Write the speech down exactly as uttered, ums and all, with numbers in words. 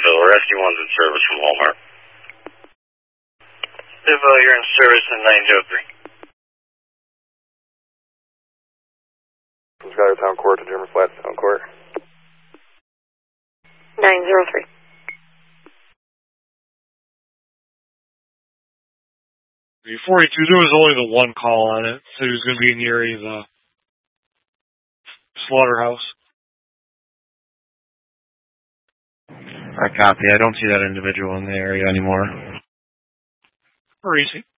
Civil. Rescue one's in service from Walmart. Civil, you're in service in nine oh three. From Schuyler Town Court to German Flats Town Court. nine oh three. forty-two, there was only the one call on it. Said he was going to be in the area of the slaughterhouse. I copy. I don't see that individual in the area anymore. Where is he?